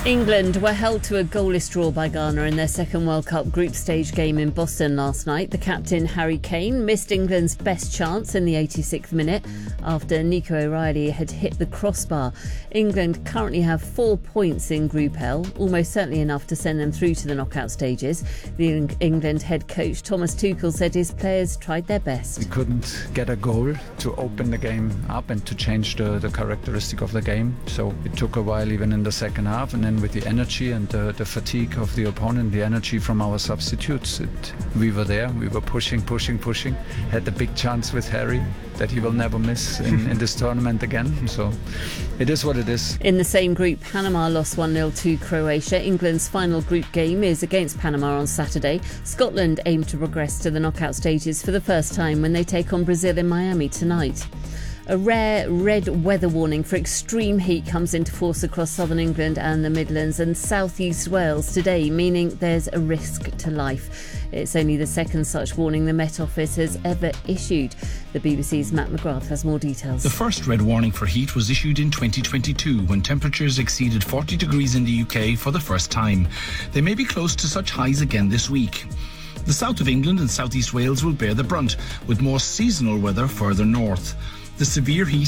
England were held to a goalless draw by Ghana in their second World Cup group stage game in Boston last night. The captain, Harry Kane, missed England's best chance in the 86th minute after Nico O'Reilly had hit the crossbar. England currently have 4 points in Group L, almost certainly enough to send them through to the knockout stages. The England head coach, Thomas Tuchel, said his players tried their best. We couldn't get a goal to open the game up and to change the characteristic of the game. So it took a while even in the second half, and then with the energy and the fatigue of the opponent, the energy from our substitutes, we were there, we were pushing, had the big chance with Harry that he will never miss in this tournament again. So it is what it is. In the same group, Panama lost 1-0 to Croatia. England's final group game is against Panama on Saturday. Scotland aim to progress to the knockout stages for the first time when they take on Brazil in Miami tonight. A rare red weather warning for extreme heat comes into force across southern England and the Midlands and southeast Wales today, meaning there's a risk to life. It's only the second such warning the Met Office has ever issued. The BBC's Matt McGrath has more details. The first red warning for heat was issued in 2022 when temperatures exceeded 40 degrees in the UK for the first time. They may be close to such highs again this week. The south of England and southeast Wales will bear the brunt, with more seasonal weather further north. The severe heat